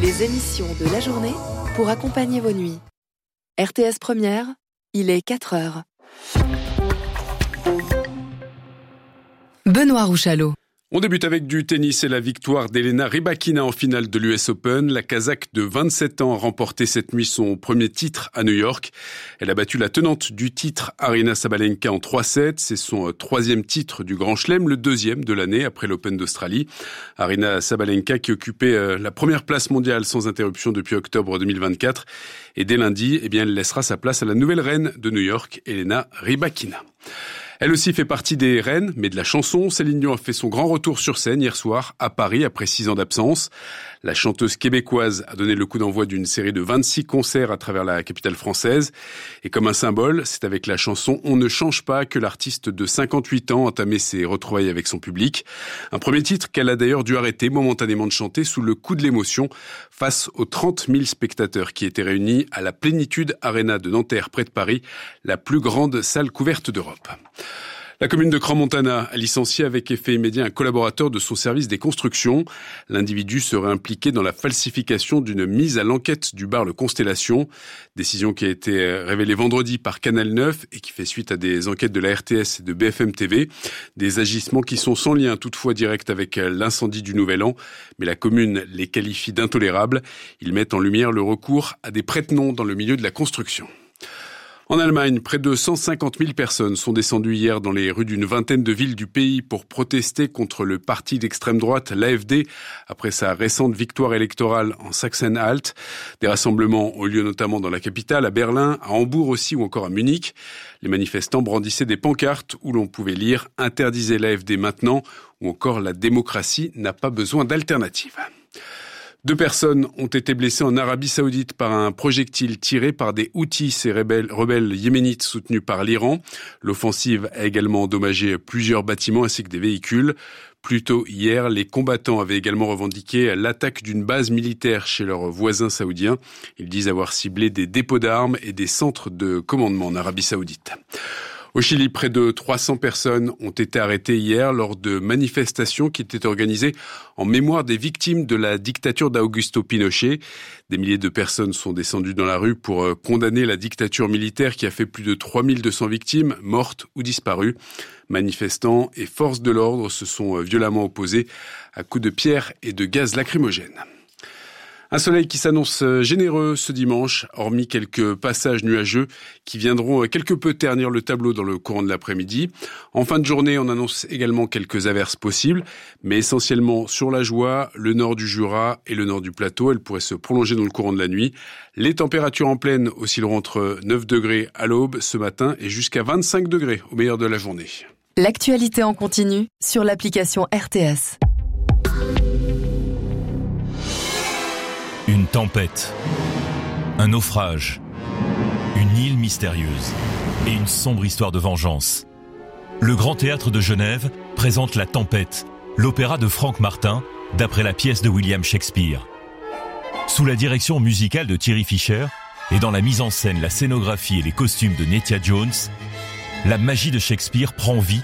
Les émissions de la journée pour accompagner vos nuits. RTS Première, il est 4h. Benoît Rouchalot. On débute avec du tennis et la victoire d'Elena Rybakina en finale de l'US Open. La Kazakh de 27 ans a remporté cette nuit son premier titre à New York. Elle a battu la tenante du titre, Aryna Sabalenka, en 3-7. C'est son troisième titre du Grand Chelem, le deuxième de l'année après l'Open d'Australie. Aryna Sabalenka qui occupait la première place mondiale sans interruption depuis octobre 2024. Et dès lundi, elle laissera sa place à la nouvelle reine de New York, Elena Rybakina. Elle aussi fait partie des reines, mais de la chanson. Céline Dion a fait son grand retour sur scène hier soir à Paris après 6 ans d'absence. La chanteuse québécoise a donné le coup d'envoi d'une série de 26 concerts à travers la capitale française. Et comme un symbole, c'est avec la chanson « On ne change pas » que l'artiste de 58 ans a entamé ses retrouvailles avec son public. Un premier titre qu'elle a d'ailleurs dû arrêter momentanément de chanter sous le coup de l'émotion face aux 30 000 spectateurs qui étaient réunis à la Plénitude Arena de Nanterre près de Paris, la plus grande salle couverte d'Europe. La commune de Crans-Montana a licencié avec effet immédiat un collaborateur de son service des constructions. L'individu serait impliqué dans la falsification d'une mise à l'enquête du bar Le Constellation. Décision qui a été révélée vendredi par Canal 9 et qui fait suite à des enquêtes de la RTS et de BFM TV. Des agissements qui sont sans lien toutefois direct avec l'incendie du Nouvel An. Mais la commune les qualifie d'intolérables. Ils mettent en lumière le recours à des prête-noms dans le milieu de la construction. En Allemagne, près de 150 000 personnes sont descendues hier dans les rues d'une vingtaine de villes du pays pour protester contre le parti d'extrême droite, l'AfD, après sa récente victoire électorale en Sachsen-Anhalt. Des rassemblements ont lieu notamment dans la capitale, à Berlin, à Hambourg aussi ou encore à Munich. Les manifestants brandissaient des pancartes où l'on pouvait lire « Interdisez l'AfD maintenant » ou encore « La démocratie n'a pas besoin d'alternative ». 2 personnes ont été blessées en Arabie Saoudite par un projectile tiré par des Houthis, ces rebelles yéménites soutenus par l'Iran. L'offensive a également endommagé plusieurs bâtiments ainsi que des véhicules. Plus tôt hier, les combattants avaient également revendiqué l'attaque d'une base militaire chez leurs voisins saoudiens. Ils disent avoir ciblé des dépôts d'armes et des centres de commandement en Arabie Saoudite. Au Chili, près de 300 personnes ont été arrêtées hier lors de manifestations qui étaient organisées en mémoire des victimes de la dictature d'Augusto Pinochet. Des milliers de personnes sont descendues dans la rue pour condamner la dictature militaire qui a fait plus de 3200 victimes, mortes ou disparues. Manifestants et forces de l'ordre se sont violemment opposés à coups de pierre et de gaz lacrymogène. Un soleil qui s'annonce généreux ce dimanche, hormis quelques passages nuageux qui viendront quelque peu ternir le tableau dans le courant de l'après-midi. En fin de journée, on annonce également quelques averses possibles, mais essentiellement sur la Joie, le nord du Jura et le nord du plateau. Elles pourraient se prolonger dans le courant de la nuit. Les températures en plaine oscilleront entre 9 degrés à l'aube ce matin et jusqu'à 25 degrés au meilleur de la journée. L'actualité en continu sur l'application RTS. Une tempête, un naufrage, une île mystérieuse et une sombre histoire de vengeance. Le Grand Théâtre de Genève présente La Tempête, l'opéra de Frank Martin, d'après la pièce de William Shakespeare. Sous la direction musicale de Thierry Fischer et dans la mise en scène, la scénographie et les costumes de Nettia Jones, la magie de Shakespeare prend vie